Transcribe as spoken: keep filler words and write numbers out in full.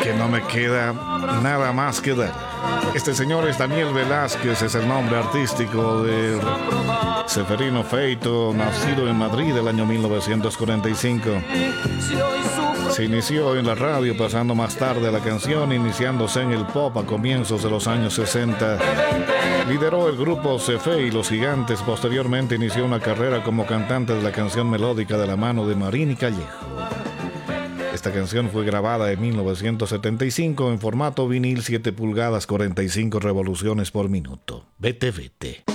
que no me queda nada más que dar. Este señor es Daniel Velázquez, es el nombre artístico de Seferino Feito, nacido en Madrid el año mil novecientos cuarenta y cinco. Se inició en la radio, pasando más tarde a la canción, iniciándose en el pop a comienzos de los años sesenta. Lideró el grupo Cefe y Los Gigantes. Posteriormente inició una carrera como cantante de la canción melódica de la mano de Marín y Callejo. Esta canción fue grabada en mil novecientos setenta y cinco en formato vinil siete pulgadas, cuarenta y cinco revoluciones por minuto. Vete, vete.